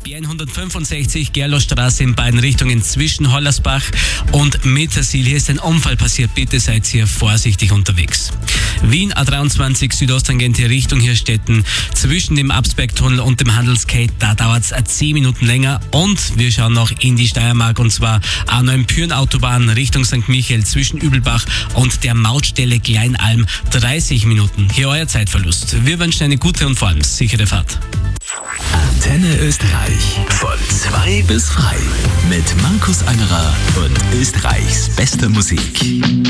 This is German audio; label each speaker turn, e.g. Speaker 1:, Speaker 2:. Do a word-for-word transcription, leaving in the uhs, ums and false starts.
Speaker 1: B hundertfünfundsechzig, Gerlostraße in beiden Richtungen zwischen Hollersbach und Mittersiel. Hier ist ein Unfall passiert. Bitte seid hier vorsichtig unterwegs. Wien A dreiundzwanzig Südosttangente Richtung Hirstetten zwischen dem Absbergtunnel und dem Handelsgate. Da dauert es zehn Minuten länger. Und wir schauen noch in die Steiermark und zwar A neun Pyhrn-Autobahn Richtung Sankt Michael zwischen Übelbach und der Mautstelle Kleinalm. dreißig Minuten. Hier euer Zeitverlust. Wir wünschen eine gute und vor allem sichere Fahrt.
Speaker 2: Antenne Österreich. Von zwei bis frei. Mit Markus Angerer und Österreichs bester Musik.